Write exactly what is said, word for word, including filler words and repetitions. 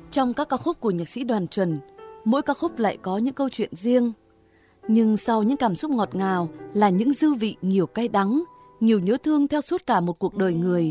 Trong các ca khúc của nhạc sĩ Đoàn Chuẩn, mỗi ca khúc lại có những câu chuyện riêng. Nhưng sau những cảm xúc ngọt ngào là những dư vị nhiều cay đắng, nhiều nhớ thương theo suốt cả một cuộc đời người.